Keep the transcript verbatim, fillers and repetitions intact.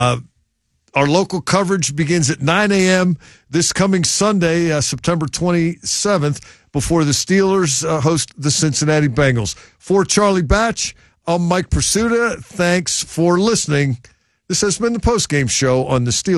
Uh, our local coverage begins at nine a.m. this coming Sunday, uh, September twenty-seventh, before the Steelers uh, host the Cincinnati Bengals. For Charlie Batch, I'm Mike Pursuta. Thanks for listening. This has been the postgame show on the Steelers.